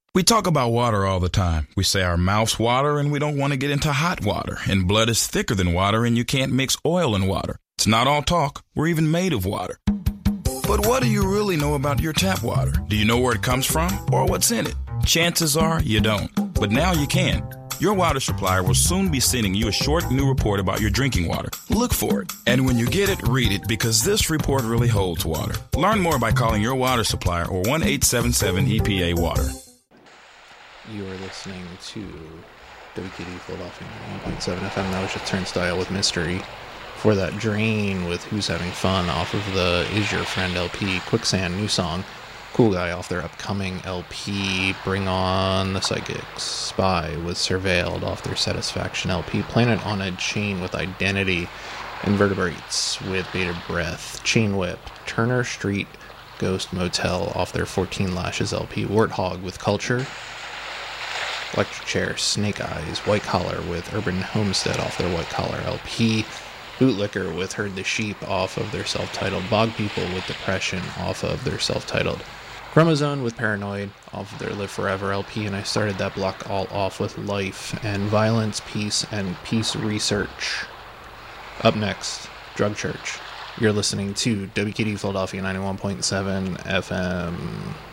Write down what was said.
We talk about water all the time. We say our mouths water and we don't want to get into hot water. And blood is thicker than water and you can't mix oil and water. It's not all talk. We're even made of water. But what do you really know about your tap water? Do you know where it comes from or what's in it? Chances are you don't. But now you can. Your water supplier will soon be sending you a short new report about your drinking water. Look for it. And when you get it, read it because this report really holds water. Learn more by calling your water supplier or 1-877-EPA-WATER. You are listening to WKD Philadelphia 1.7 FM. That was just Turnstile with Mystery. For that, Drain with Who's Having Fun off of the Is Your Friend LP. Quicksand, new song. Cool Guy off their upcoming LP. Bring On the Psychics. Spy with Surveilled off their Satisfaction LP. Planet on a Chain with Identity. Invertebrates with Bated Breath. Chain Whip. Turner Street Ghost Motel off their 14 Lashes LP. Warthog with Culture. Electric Chair, Snake Eyes, White Collar with Urban Homestead off their White Collar LP. Bootlicker with Herd the Sheep off of their self-titled. Bog People with Depression off of their self-titled. Chromosome with Paranoid off of their Live Forever LP. And I started that block all off with Life and Violence, Peace, and Peace Research. Up next, Drug Church. You're listening to WKD Philadelphia 91.7 FM.